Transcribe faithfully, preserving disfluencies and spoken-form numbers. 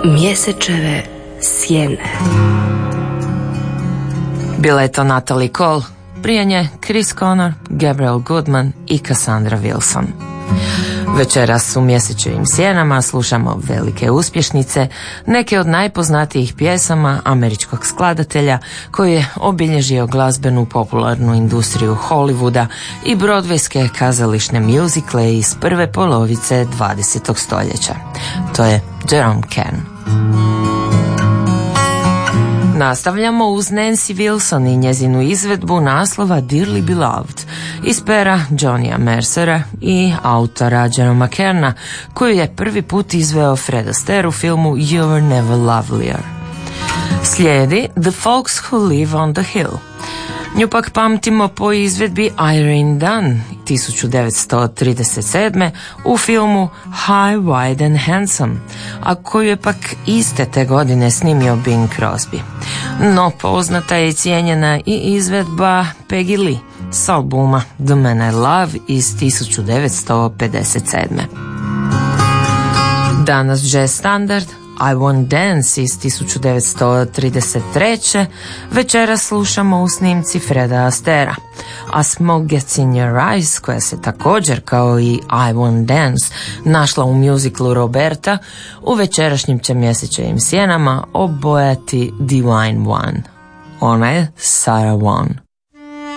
Mjesečeve sjene. Bila je to Natalie Cole, prije nje Chris Connor, Gabriel Goodman i Cassandra Wilson. Večeras u Mjesečevim sjenama slušamo velike uspješnice, neke od najpoznatijih pjesama američkog skladatelja koji je obilježio glazbenu popularnu industriju Hollywooda i broadwayske kazališne mjuzikle iz prve polovice dvadesetog stoljeća. To je Jerome Kern. Nastavljamo uz Nancy Wilson i njezinu izvedbu naslova Dearly Beloved iz pera Johnnya Mercera i autora Jeroma Kerna, koju je prvi put izveo Fred Astaire u filmu You Were Never Lovelier. Slijedi The Folks Who Live on the Hill. Nju pak pamtimo po izvedbi Irene Dunne tisuću devetsto trideset sedme u filmu High, Wide and Handsome, a koju je pak iste te godine snimio Bing Crosby. No poznata je i cijenjena i izvedba Peggy Lee s albuma The Man I Love iz tisuću devetsto pedeset sedme. Danas jazz standard I Won't Dance iz tisuću devetsto trideset treće. Večera slušamo u snimci Freda Astairea, a Smoke Gets in Your Eyes, koja se također kao i I Won't Dance našla u mjuziklu Roberta, u večerašnjim će Mjesečevim sjenama obojati Divine One. Ona je Sarah Vaughan.